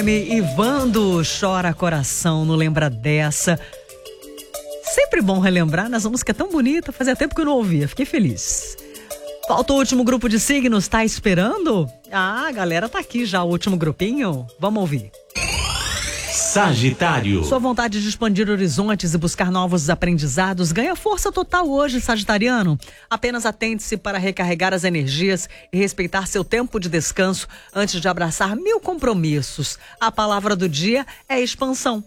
Ivando, Chora Coração, não lembra dessa. Sempre bom relembrar, nessa música é tão bonita, fazia tempo que eu não ouvia, fiquei feliz. Falta o último grupo de signos, tá esperando? Ah, a galera tá aqui já, o último grupinho, vamos ouvir. Sagitário. Sua vontade de expandir horizontes e buscar novos aprendizados ganha força total hoje, sagitariano. Apenas atente-se para recarregar as energias e respeitar seu tempo de descanso antes de abraçar 1000 compromissos. A palavra do dia é expansão.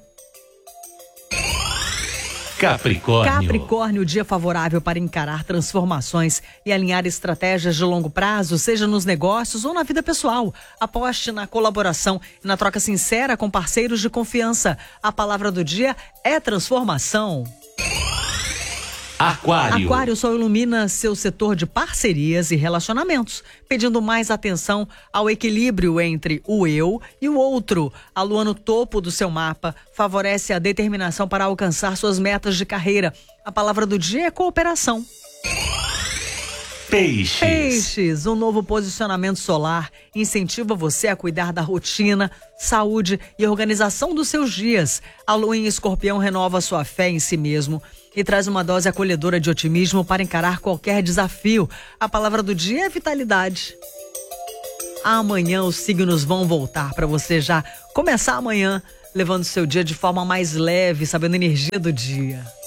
Capricórnio, dia favorável para encarar transformações e alinhar estratégias de longo prazo, seja nos negócios ou na vida pessoal. Aposte na colaboração e na troca sincera com parceiros de confiança. A palavra do dia é transformação. Aquário, o sol ilumina seu setor de parcerias e relacionamentos, pedindo mais atenção ao equilíbrio entre o eu e o outro. A lua no topo do seu mapa favorece a determinação para alcançar suas metas de carreira. A palavra do dia é cooperação. Peixes, um novo posicionamento solar incentiva você a cuidar da rotina, saúde e organização dos seus dias. A lua em Escorpião renova sua fé em si mesmo e traz uma dose acolhedora de otimismo para encarar qualquer desafio. A palavra do dia é vitalidade. Amanhã os signos vão voltar para você já começar amanhã levando seu dia de forma mais leve, sabendo a energia do dia.